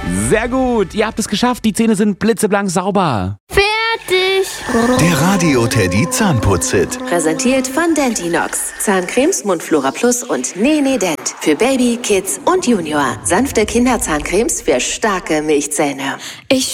Sehr gut, ihr habt es geschafft. Die Zähne sind blitzeblank sauber. Fertig. Der Radio Teddy Zahnputz-Hit. Präsentiert von Dentinox. Zahncremes, Mundflora Plus und Nee Dent. Für Baby, Kids und Junior. Sanfte Kinderzahncremes für starke Milchzähne. Ich